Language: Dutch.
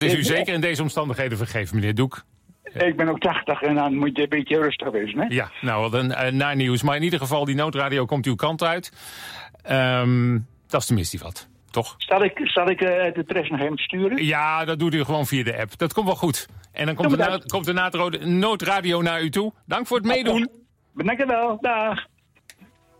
Dus u zeker in deze omstandigheden vergeven, meneer Doek. Ik ben ook 80 en dan moet je een beetje rustig wezen, hè? Ja, nou, wat een naar nieuws. Maar in ieder geval, die noodradio komt uw kant uit. Dat is tenminste wat, toch? Zal ik de rest nog even sturen? Ja, dat doet u gewoon via de app. Dat komt wel goed. En dan komt de noodradio naar u toe. Dank voor het meedoen. Dank je wel. Dag.